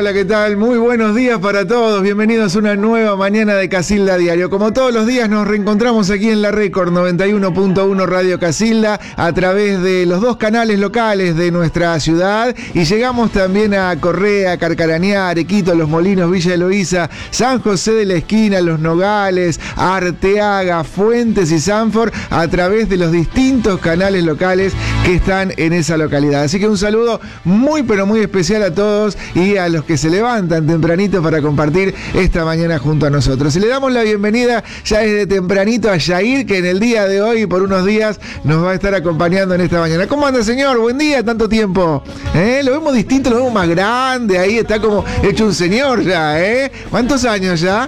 Hola, ¿qué tal? Muy buenos días para todos. Bienvenidos a una nueva mañana de Casilda Diario. Como todos los días nos reencontramos aquí en la Record 91.1 Radio Casilda a través de los dos canales locales de nuestra ciudad y llegamos también a Correa, Carcarañá, Arequito, Los Molinos, Villa Eloísa, San José de la Esquina, Los Nogales, Arteaga, Fuentes y Sanford a través de los distintos canales locales que están en esa localidad. Así que un saludo muy pero muy especial a todos y a los que se levantan tempranito para compartir esta mañana junto a nosotros. Y le damos la bienvenida ya desde tempranito a Yair, que en el día de hoy por unos días nos va a estar acompañando en esta mañana. ¿Cómo anda, señor? Buen día, tanto tiempo. Lo vemos distinto, lo vemos más grande, ahí está como hecho un señor ya, ¿Cuántos años ya?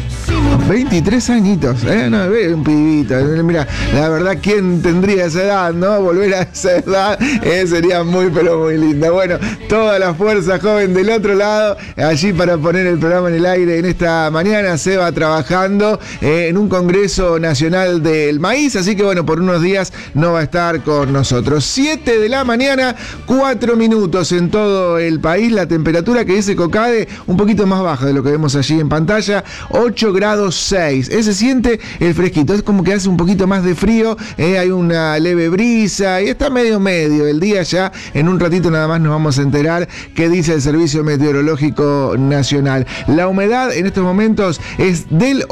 23 añitos, no, un pibito. Mira, la verdad, ¿quién tendría esa edad, no? Volver a esa edad sería muy, pero muy linda. Bueno, toda la fuerza joven del otro lado, allí para poner el programa en el aire en esta mañana. Se va trabajando en un Congreso Nacional del Maíz, así que bueno, por unos días no va a estar con nosotros. 7 de la mañana, 4 minutos en todo el país. La temperatura que dice Cocade, un poquito más baja de lo que vemos allí en pantalla, 8 grados 6. Se siente el fresquito, es como que hace un poquito más de frío, hay una leve brisa y está medio el día ya. En un ratito nada más nos vamos a enterar qué dice el Servicio Meteorológico Nacional. La humedad en estos momentos es del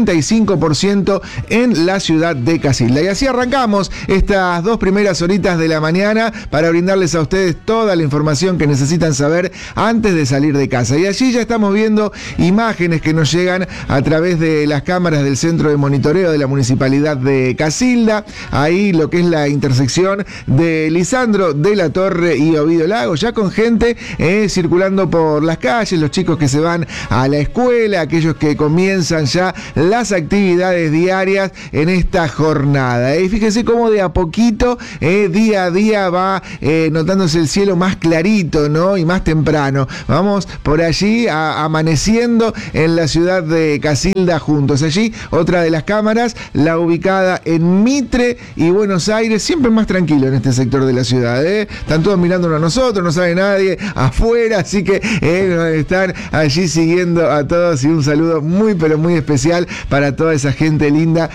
85% en la ciudad de Casilda. Y así arrancamos estas dos primeras horitas de la mañana para brindarles a ustedes toda la información que necesitan saber antes de salir de casa. Y allí ya estamos viendo imágenes que nos llegan a través de las cámaras del Centro de Monitoreo de la Municipalidad de Casilda, ahí lo que es la intersección de Lisandro de la Torre y Ovidio Lago, ya con gente circulando por las calles, los chicos que se van a la escuela, aquellos que comienzan ya las actividades diarias en esta jornada. Y fíjense cómo de a poquito, día a día va notándose el cielo más clarito, ¿no? Y más temprano. Vamos por allí amaneciendo en la ciudad de Casilda juntos. Allí otra de las cámaras, la ubicada en Mitre y Buenos Aires, siempre más tranquilo en este sector de la ciudad. Están todos mirándonos a nosotros, no sabe nadie afuera, así que nos están allí siguiendo a todos y un saludo muy pero muy especial para toda esa gente linda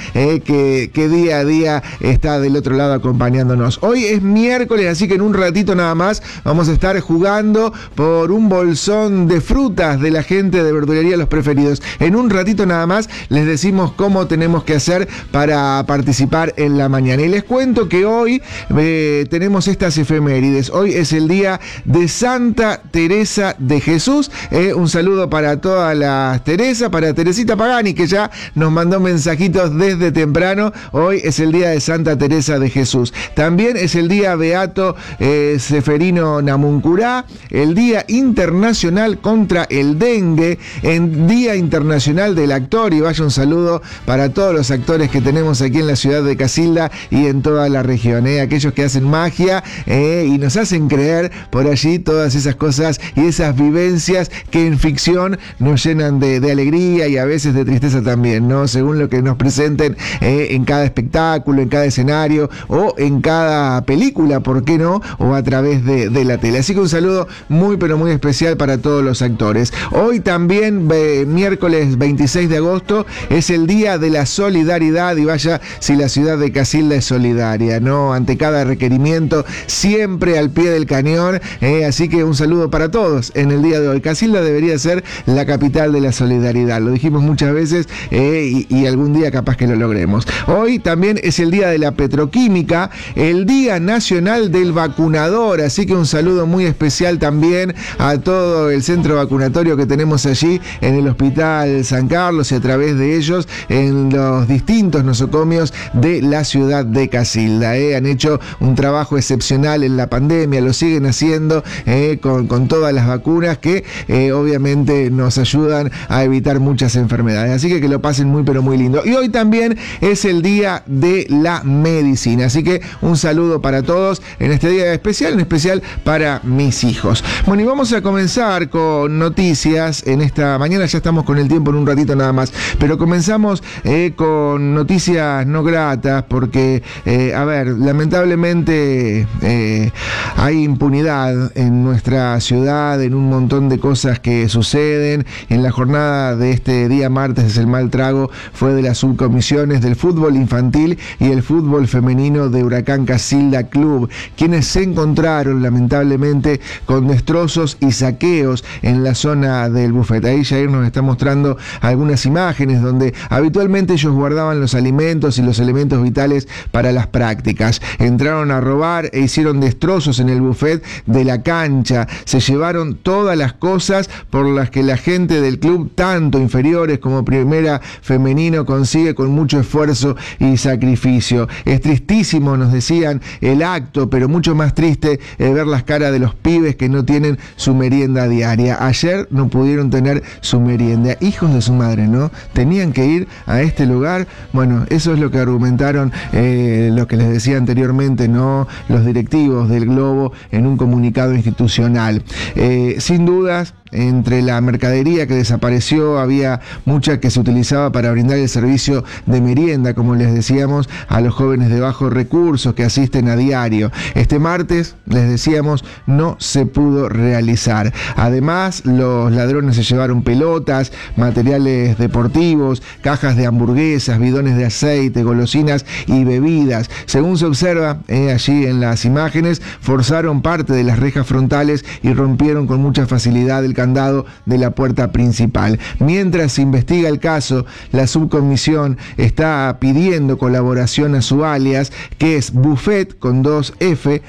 que día a día está del otro lado acompañándonos. Hoy es miércoles, así que en un ratito nada más vamos a estar jugando por un bolsón de frutas de la gente de Verdulería Los Preferidos. En un ratito nada más les decimos cómo tenemos que hacer para participar en la mañana. Y les cuento que hoy tenemos estas efemérides. Hoy es el día de Santa Teresa de Jesús. Un saludo para todas las Teresa, para Teresita Pagani, que ya nos mandó mensajitos desde temprano. Hoy es el día de Santa Teresa de Jesús. También es el día Beato Seferino Namuncurá, el Día Internacional contra el Dengue, el Día Internacional del Actor. Y vaya un saludo para todos los actores que tenemos aquí en la ciudad de Casilda y en toda la región, aquellos que hacen magia y nos hacen creer por allí todas esas cosas y esas vivencias que en ficción nos llenan de alegría y a veces de tristeza también, ¿no? Según lo que nos presenten en cada espectáculo, en cada escenario o en cada película, ¿por qué no? O a través de la tele. Así que un saludo muy pero muy especial para todos los actores. Hoy también, miércoles 26 de agosto, es el Día de la Solidaridad y vaya si la ciudad de Casilda es solidaria, ¿no? Ante cada requerimiento, siempre al pie del cañón, así que un saludo para todos en el día de hoy. Casilda debería ser la capital de la solidaridad, lo dijimos muchas veces y algún día capaz que lo logremos. Hoy también es el Día de la Petroquímica, el Día Nacional del Vacunador, así que un saludo muy especial también a todo el centro vacunatorio que tenemos allí en el Hospital San Carlos y a través de ellos en los distintos nosocomios de la ciudad de Casilda. Han hecho un trabajo excepcional en la pandemia, lo siguen haciendo con todas las vacunas que obviamente nos ayudan a evitar muchas enfermedades. Así que lo pasen muy pero muy lindo. Y hoy también es el Día de la Medicina, así que un saludo para todos en este día especial, en especial para mis hijos. Bueno, y vamos a comenzar con noticias en esta mañana. Ya estamos con el tiempo en un ratito nada más. programas. Pero comenzamos con noticias no gratas porque, lamentablemente hay impunidad en nuestra ciudad, en un montón de cosas que suceden. En la jornada de este día martes el mal trago fue de las subcomisiones del fútbol infantil y el fútbol femenino de Huracán Casilda Club, quienes se encontraron lamentablemente con destrozos y saqueos en la zona del buffet. Ahí Jair nos está mostrando algunas imágenes donde habitualmente ellos guardaban los alimentos y los elementos vitales para las prácticas. Entraron a robar e hicieron destrozos en el buffet de la cancha, se llevaron todas las cosas por las que la gente del club, tanto inferiores como primera femenino, consigue con mucho esfuerzo y sacrificio. Es tristísimo, nos decían, el acto, pero mucho más triste ver las caras de los pibes que no tienen su merienda diaria. Ayer no pudieron tener su merienda. Hijos de su madre, ¿no? Tenían que ir a este lugar. Bueno, eso es lo que argumentaron, lo que les decía anteriormente, ¿no? Los directivos del Globo en un comunicado institucional. Sin dudas, entre la mercadería que desapareció había mucha que se utilizaba para brindar el servicio de merienda, como les decíamos, a los jóvenes de bajos recursos que asisten a diario. Este martes, les decíamos, no se pudo realizar. Además, los ladrones se llevaron pelotas, materiales deportivos, cajas de hamburguesas, bidones de aceite, golosinas y bebidas. Según se observa allí en las imágenes, forzaron parte de las rejas frontales y rompieron con mucha facilidad el candado de la puerta principal. Mientras se investiga el caso, la subcomisión está pidiendo colaboración a su alias, que es Buffet con 2F,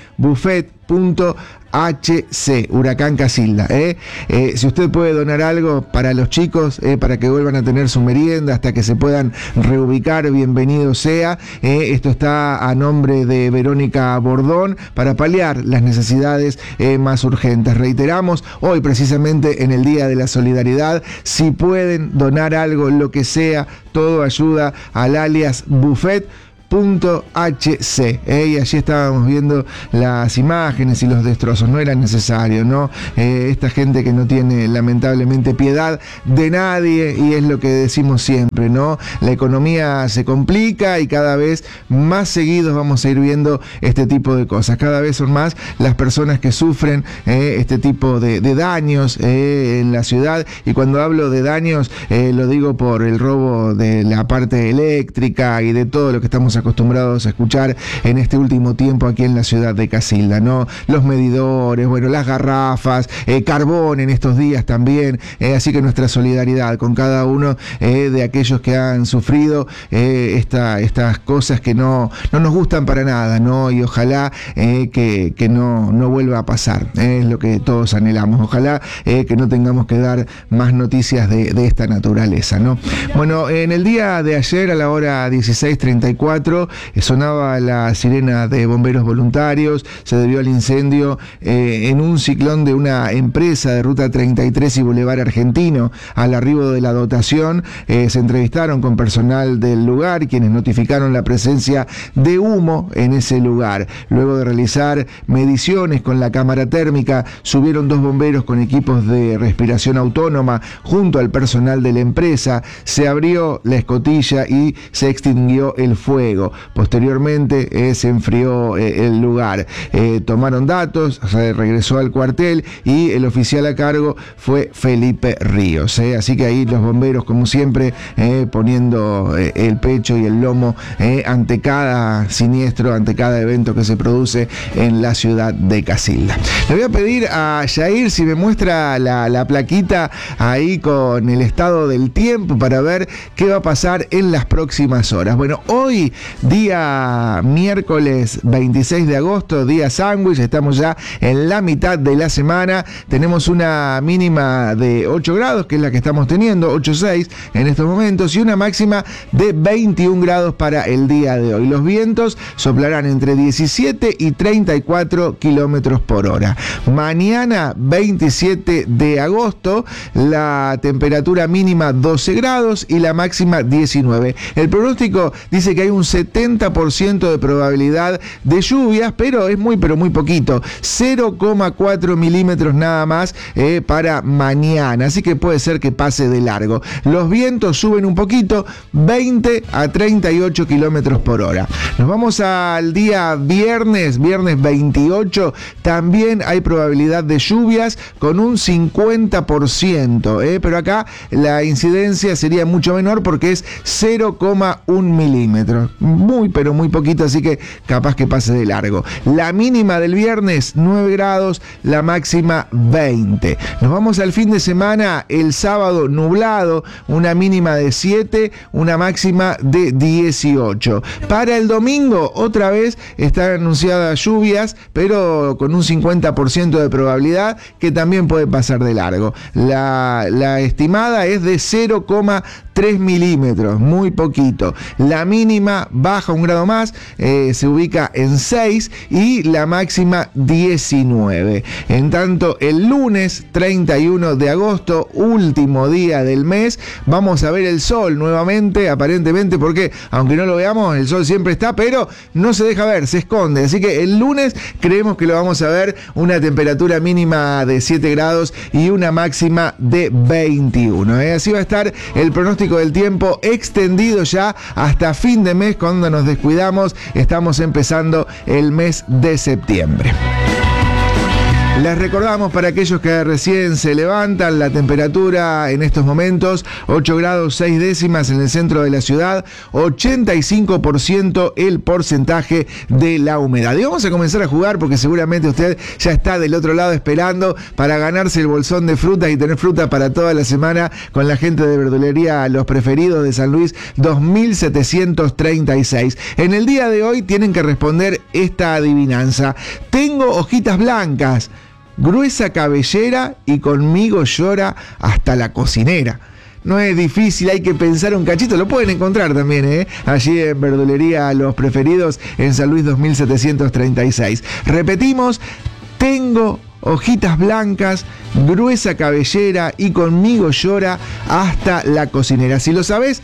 Buffet.HC, Huracán Casilda. Si usted puede donar algo para los chicos, para que vuelvan a tener su merienda hasta que se puedan reubicar, bienvenido sea. Esto está a nombre de Verónica Bordón para paliar las necesidades más urgentes. Reiteramos, hoy precisamente en el Día de la Solidaridad, si pueden donar algo, lo que sea, todo ayuda al alias Buffet.HC, y allí estábamos viendo las imágenes y los destrozos. No era necesario, ¿no? Esta gente que no tiene lamentablemente piedad de nadie, y es lo que decimos siempre, ¿no? La economía se complica y cada vez más seguidos vamos a ir viendo este tipo de cosas. Cada vez son más las personas que sufren este tipo de daños en la ciudad, y cuando hablo de daños lo digo por el robo de la parte eléctrica y de todo lo que estamos acostumbrados a escuchar en este último tiempo aquí en la ciudad de Casilda, ¿no? Los medidores, bueno, las garrafas, carbón en estos días también, así que nuestra solidaridad con cada uno de aquellos que han sufrido estas cosas que no nos gustan para nada, ¿no? Y ojalá que no vuelva a pasar, es lo que todos anhelamos. Ojalá que no tengamos que dar más noticias de esta naturaleza, ¿no? Bueno, en el día de ayer a la hora 16:34 sonaba la sirena de bomberos voluntarios. Se debió al incendio en un ciclón de una empresa de Ruta 33 y Boulevard Argentino. Al arribo de la dotación se entrevistaron con personal del lugar, quienes notificaron la presencia de humo en ese lugar. Luego de realizar mediciones con la cámara térmica, subieron 2 bomberos con equipos de respiración autónoma junto al personal de la empresa. Se abrió la escotilla y se extinguió el fuego. Posteriormente se enfrió el lugar. Tomaron datos, se regresó al cuartel y el oficial a cargo fue Felipe Ríos. Así que ahí los bomberos, como siempre, poniendo el pecho y el lomo ante cada siniestro, ante cada evento que se produce en la ciudad de Casilda. Le voy a pedir a Jair si me muestra la plaquita ahí con el estado del tiempo para ver qué va a pasar en las próximas horas. Bueno, hoy día miércoles 26 de agosto, día sándwich, estamos ya en la mitad de la semana. Tenemos una mínima de 8 grados, que es la que estamos teniendo, 8,6 en estos momentos, y una máxima de 21 grados para el día de hoy. Los vientos soplarán entre 17 y 34 kilómetros por hora. Mañana 27 de agosto, la temperatura mínima 12 grados y la máxima 19. El pronóstico dice que hay un 70% de probabilidad de lluvias, pero es muy poquito, 0,4 milímetros nada más para mañana, así que puede ser que pase de largo. Los vientos suben un poquito, 20 a 38 kilómetros por hora. Nos vamos al día viernes 28, también hay probabilidad de lluvias con un 50%, pero acá la incidencia sería mucho menor porque es 0,1 milímetros, muy poquito, así que capaz que pase de largo. La mínima del viernes 9 grados, la máxima 20. Nos vamos al fin de semana, el sábado nublado, una mínima de 7, una máxima de 18. Para el domingo otra vez están anunciadas lluvias, pero con un 50% de probabilidad que también puede pasar de largo. La estimada es de 0,3 milímetros, muy poquito. La mínima baja un grado más, se ubica en 6 y la máxima 19. En tanto, el lunes 31 de agosto, último día del mes, vamos a ver el sol nuevamente, aparentemente, porque aunque no lo veamos, el sol siempre está, pero no se deja ver, se esconde. Así que el lunes creemos que lo vamos a ver, una temperatura mínima de 7 grados y una máxima de 21. Así va a estar el pronóstico del tiempo extendido ya hasta fin de mes. Cuando nos descuidamos, estamos empezando el mes de septiembre. Les recordamos, para aquellos que recién se levantan, la temperatura en estos momentos 8 grados 6 décimas en el centro de la ciudad, 85% el porcentaje de la humedad. Y vamos a comenzar a jugar porque seguramente usted ya está del otro lado esperando para ganarse el bolsón de frutas y tener fruta para toda la semana con la gente de verdulería Los Preferidos de San Luis 2736. En el día de hoy tienen que responder esta adivinanza. Tengo hojitas blancas, gruesa cabellera y conmigo llora hasta la cocinera. No es difícil, hay que pensar un cachito, lo pueden encontrar también, allí en verdulería Los Preferidos en San Luis 2736. Repetimos, tengo hojitas blancas, gruesa cabellera y conmigo llora hasta la cocinera. Si lo sabés,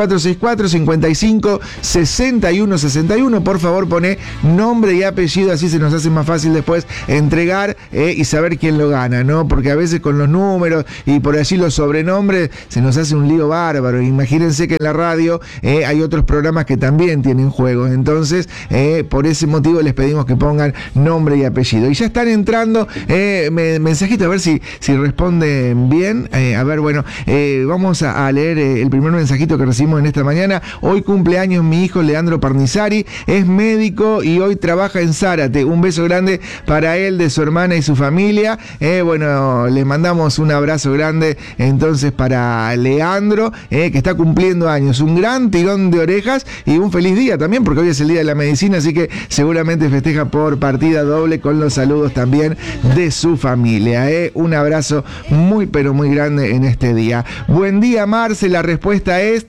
3464-55-6161, por favor pone nombre y apellido, así se nos hace más fácil después entregar y saber quién lo gana, ¿no? Porque a veces con los números y por allí los sobrenombres se nos hace un lío bárbaro. Imagínense que en la radio hay otros programas que también tienen juegos, entonces por ese motivo les pedimos que pongan nombre y apellido. Y ya están entrando mensajitos, a ver si responden bien. A ver, bueno, vamos a leer el primer mensajito que recibimos en esta mañana. Hoy cumpleaños mi hijo Leandro Parnizari, es médico y hoy trabaja en Zárate. Un beso grande para él, de su hermana y su familia. Bueno, les mandamos un abrazo grande entonces para Leandro, que está cumpliendo años. Un gran tirón de orejas y un feliz día también, porque hoy es el Día de la Medicina, así que seguramente festeja por partida doble con los saludos también de su familia. Un abrazo muy grande en este día. Buen día, Marce, la respuesta es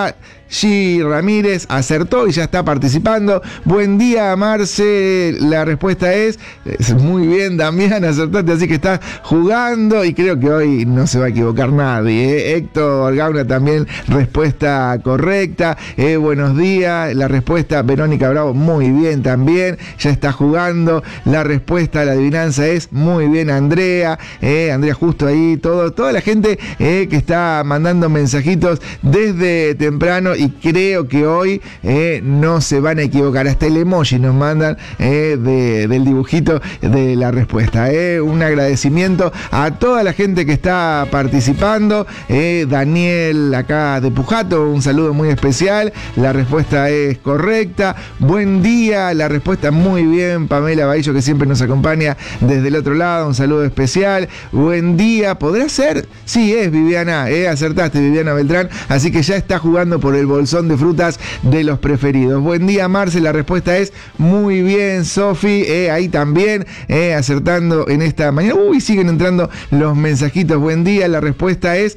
G. Ramírez acertó y ya está participando. Buen día, Marce, la respuesta es muy bien, Damián, acertaste, así que está jugando y creo que hoy no se va a equivocar nadie. Héctor Gauna también, respuesta correcta. Buenos días, la respuesta Verónica Bravo, muy bien también, ya está jugando. La respuesta a la adivinanza es muy bien, Andrea, justo ahí, toda la gente que está mandando mensajitos desde temprano, y creo que hoy no se van a equivocar. Hasta el emoji nos mandan del dibujito de la respuesta. Un agradecimiento a toda la gente que está participando. Daniel acá de Pujato, un saludo muy especial. La respuesta es correcta. Buen día, la respuesta muy bien. Pamela Baillo, que siempre nos acompaña desde el otro lado, un saludo especial. Buen día, ¿podrá ser? Sí, es Viviana, acertaste, Viviana Beltrán, así que ya está jugando por el bolsón de frutas de Los Preferidos. Buen día, Marce, la respuesta es muy bien, Sofi, ahí también, acertando en esta mañana. Siguen entrando los mensajitos. Buen día, la respuesta es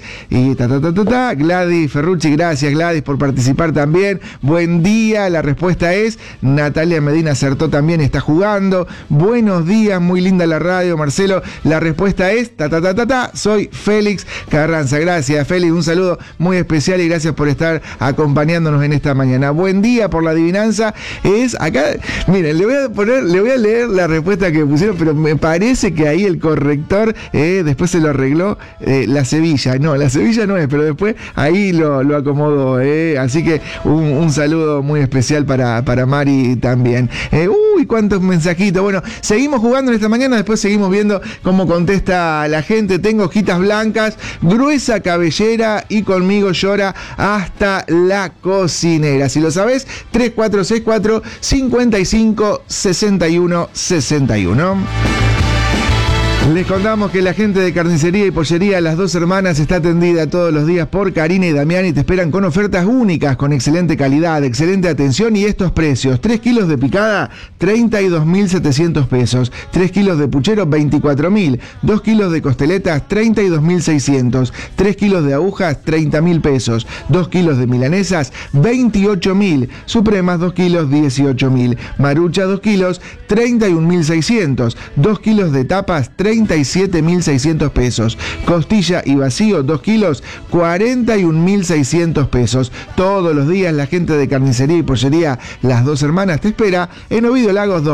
Gladys Ferrucci, gracias Gladys por participar también. Buen día, la respuesta es Natalia Medina, acertó también, está jugando. Buenos días, muy linda la radio, Marcelo, la respuesta es soy Félix Carranza. Gracias, Félix, un saludo muy especial y gracias por estar acompañando acompañándonos en esta mañana. Buen día por la adivinanza. Es acá, miren, le voy a leer la respuesta que pusieron, pero me parece que ahí el corrector después se lo arregló. La Sevilla, no, la Sevilla no es, pero después ahí lo acomodó. Así que un saludo muy especial para Mari también. Uy, cuántos mensajitos. Bueno, seguimos jugando en esta mañana, después seguimos viendo cómo contesta la gente. Tengo hojitas blancas, gruesa cabellera y conmigo llora hasta la cocinera. Si lo sabés, 3464 55 61 61. Les contamos que la gente de carnicería y pollería Las Dos Hermanas está atendida todos los días por Karina y Damián y te esperan con ofertas únicas, con excelente calidad, excelente atención y estos precios. 3 kilos de picada, 32.700 pesos. 3 kilos de puchero, 24.000. 2 kilos de costeletas, 32.600. 3 kilos de agujas, 30.000 pesos. 2 kilos de milanesas, 28.000. Supremas, 2 kilos, 18.000. Marucha, 2 kilos, 31.600. 2 kilos de tapas, 37.600 pesos. Costilla y vacío, 2 kilos, 41.600 pesos. Todos los días la gente de carnicería y pollería Las Dos Hermanas te espera en Ovidio Lagos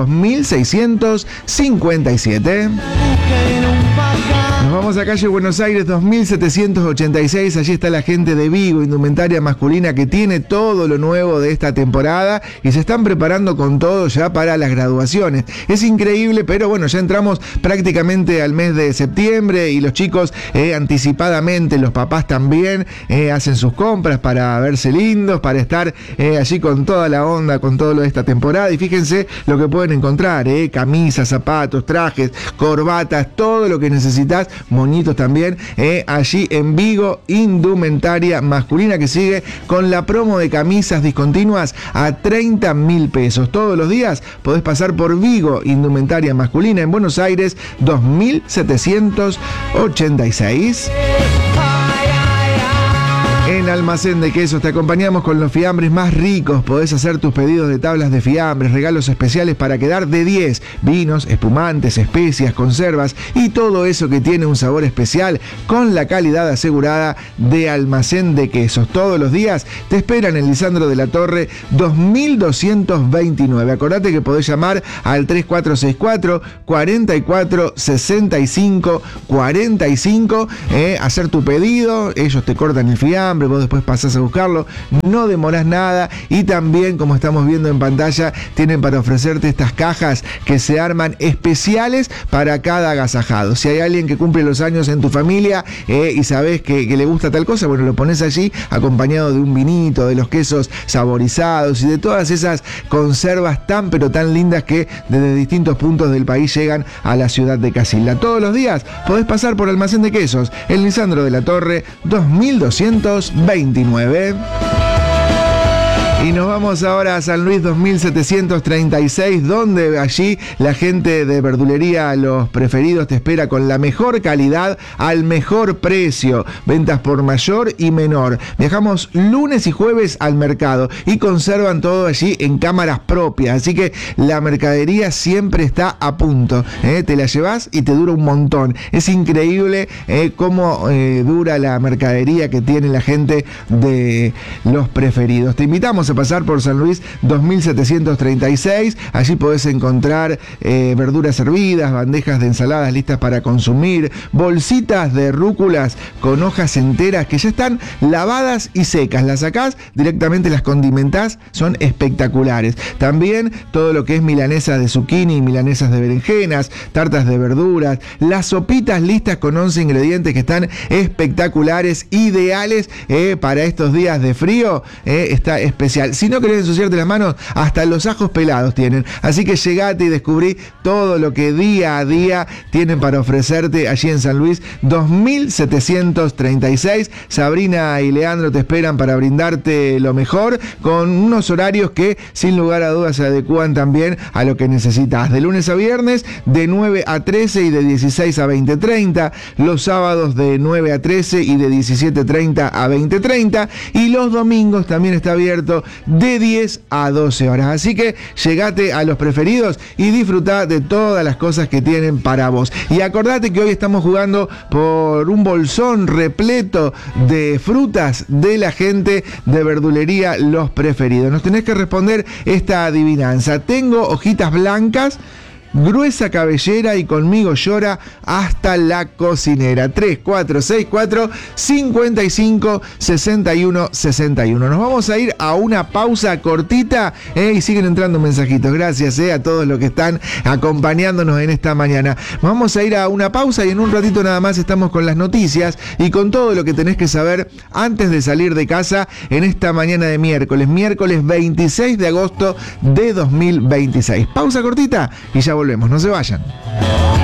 2657. Nos vamos a calle Buenos Aires 2786, allí está la gente de Vigo, indumentaria masculina que tiene todo lo nuevo de esta temporada y se están preparando con todo ya para las graduaciones. Es increíble, pero bueno, ya entramos prácticamente al mes de septiembre y los chicos anticipadamente, los papás también hacen sus compras para verse lindos, para estar allí con toda la onda, con todo lo de esta temporada y fíjense lo que pueden encontrar, camisas, zapatos, trajes, corbatas, todo lo que necesitas, moñitos también, allí en Vigo, indumentaria masculina que sigue con la promo de camisas discontinuas a 30.000 pesos. Todos los días podés pasar por Vigo, indumentaria masculina en Buenos Aires 2786. En Almacén de Quesos te acompañamos con los fiambres más ricos. Podés hacer tus pedidos de tablas de fiambres, regalos especiales para quedar de 10. Vinos, espumantes, especias, conservas y todo eso que tiene un sabor especial con la calidad asegurada de Almacén de Quesos. Todos los días te esperan en Lisandro de la Torre 2229. Acordate que podés llamar al 3464 44 65 45, hacer tu pedido. Ellos te cortan el fiambre, vos después pasás a buscarlo, no demorás nada y también, como estamos viendo en pantalla, tienen para ofrecerte estas cajas que se arman especiales para cada agasajado. Si hay alguien que cumple los años en tu familia y sabés que le gusta tal cosa, bueno, lo pones allí acompañado de un vinito, de los quesos saborizados y de todas esas conservas tan pero tan lindas que desde distintos puntos del país llegan a la ciudad de Casilda. Todos los días podés pasar por Almacén de Quesos, el Lisandro de la Torre 2229. Y nos vamos ahora a San Luis 2736, donde allí la gente de verdulería Los Preferidos te espera con la mejor calidad al mejor precio. Ventas por mayor y menor. Viajamos lunes y jueves al mercado y conservan todo allí en cámaras propias. Así que la mercadería siempre está a punto. Te la llevas y te dura un montón. Es increíble cómo dura la mercadería que tiene la gente de Los Preferidos. Te invitamos a pasar por San Luis 2736, allí podés encontrar verduras hervidas, bandejas de ensaladas listas para consumir, bolsitas de rúculas con hojas enteras que ya están lavadas y secas, las sacás directamente, las condimentás, son espectaculares. También todo lo que es milanesas de zucchini, milanesas de berenjenas, tartas de verduras, las sopitas listas con 11 ingredientes que están espectaculares, ideales para estos días de frío, está especial. Si no querés ensuciarte las manos, hasta los ajos pelados tienen. Así que llegate y descubrí todo lo que día a día tienen para ofrecerte allí en San Luis 2736. Sabrina y Leandro te esperan para brindarte lo mejor con unos horarios que sin lugar a dudas se adecúan también a lo que necesitas. De lunes a viernes de 9 a 13 y de 16 a 20:30. Los sábados de 9 a 13 y de 17:30 a 20:30. Y los domingos también está abierto de 10 a 12 horas. Así que llegate a los preferidos y disfruta de todas las cosas que tienen para vos. Y acordate que hoy estamos jugando por un bolsón repleto de frutas de la gente de verdulería Los Preferidos. Nos tenés que responder esta adivinanza. Tengo hojitas blancas, gruesa cabellera y conmigo llora hasta la cocinera. 3464 55 61 61. Nos vamos a ir a una pausa cortita y siguen entrando mensajitos. Gracias a todos los que están acompañándonos en esta mañana. Vamos a ir a una pausa y en un ratito nada más estamos con las noticias y con todo lo que tenés que saber antes de salir de casa en esta mañana de miércoles 26 de agosto de 2026. Pausa cortita y ya volvemos, no se vayan.